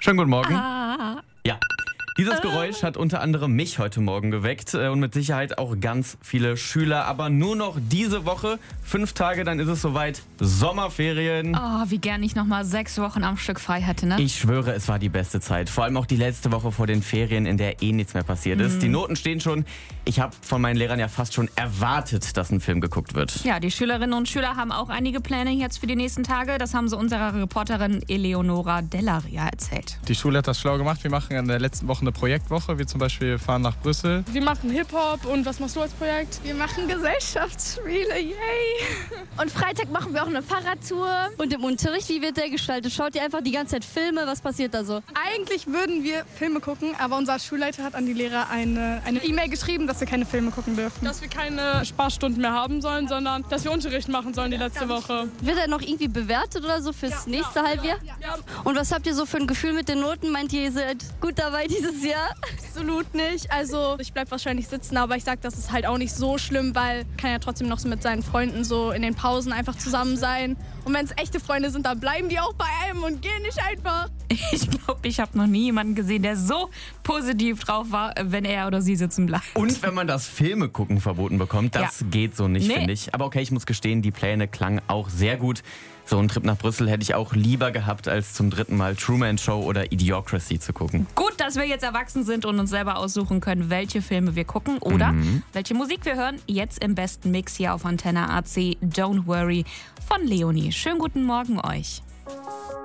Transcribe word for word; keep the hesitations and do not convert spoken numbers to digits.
Schönen guten Morgen. Ah. Ja, dieses Geräusch hat unter anderem mich heute Morgen geweckt äh, und mit Sicherheit auch ganz viele Schüler. Aber nur noch diese Woche, fünf Tage, dann ist es soweit. Sommerferien. Oh, wie gern ich noch mal sechs Wochen am Stück frei hätte, ne? Ich schwöre, es war die beste Zeit. Vor allem auch die letzte Woche vor den Ferien, in der eh nichts mehr passiert ist. Mhm. Die Noten stehen schon. Ich habe von meinen Lehrern ja fast schon erwartet, dass ein Film geguckt wird. Ja, die Schülerinnen und Schüler haben auch einige Pläne jetzt für die nächsten Tage. Das haben sie unserer Reporterin Eleonora Dellaria erzählt. Die Schule hat das schlau gemacht. Wir machen in der letzten Woche eine Projektwoche. Wir zum Beispiel fahren nach Brüssel. Wir machen Hip-Hop und was machst du als Projekt? Wir machen Gesellschaftsspiele, yay! Und Freitag machen wir auch eine Fahrradtour. Und im Unterricht, wie wird der gestaltet? Schaut ihr einfach die ganze Zeit Filme? Was passiert da so? Eigentlich würden wir Filme gucken, aber unser Schulleiter hat an die Lehrer eine eine E-Mail geschrieben, dass wir keine Filme gucken dürfen. Dass wir keine Sparstunden mehr haben sollen, sondern dass wir Unterricht machen sollen die letzte Woche. Wird er noch irgendwie bewertet oder so fürs nächste Halbjahr? Ja. Und was habt ihr so für ein Gefühl mit den Noten? Meint ihr, ihr seid gut dabei dieses Jahr? Absolut nicht. Also ich bleib wahrscheinlich sitzen, aber ich sag, das ist halt auch nicht so schlimm, weil kann ja trotzdem noch so mit seinen Freunden so in den Pausen einfach zusammen sein. Und wenn es echte Freunde sind, dann bleiben die auch bei einem und gehen nicht einfach. Ich glaube, ich habe noch nie jemanden gesehen, der so positiv drauf war, wenn er oder sie sitzen bleibt. Und wenn man das Filme gucken verboten bekommt, das Ja. geht so nicht, Nee. finde ich. Aber okay, ich muss gestehen, die Pläne klangen auch sehr gut. So einen Trip nach Brüssel hätte ich auch lieber gehabt, als zum dritten Mal Truman Show oder Idiocracy zu gucken. Gut, dass wir jetzt erwachsen sind und uns selber aussuchen können, welche Filme wir gucken oder Mhm. welche Musik wir hören. Jetzt im besten Mix hier auf Antenne A C. Don't Worry von Leonie. Schönen guten Morgen euch.